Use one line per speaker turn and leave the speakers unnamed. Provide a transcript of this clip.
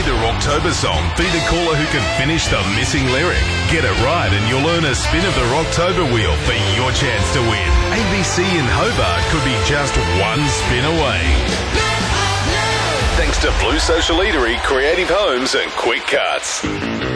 the Rocktober song, be the caller who can finish the missing lyric. Get it right and you'll earn a spin of the Rocktober wheel for your chance to win. ABC in Hobart could be just one spin away. Thanks to Blue Social Eatery, Creative Homes and Quick Cuts.